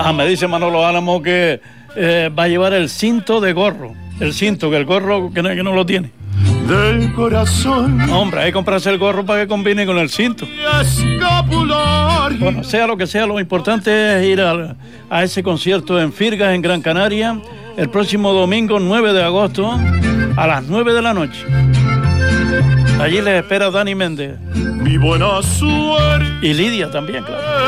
Me dice Manolo Álamo que va a llevar el cinto de gorro. El cinto, que el gorro que no lo tiene. Del corazón. Hombre, hay que comprarse el gorro para que combine con el cinto. Bueno, sea lo que sea, lo importante es ir a ese concierto en Firgas, en Gran Canaria, el próximo domingo 9 de agosto a las 9 de la noche. Allí les espera Dani Méndez. Mi buena suerte. Y Lidia también, claro.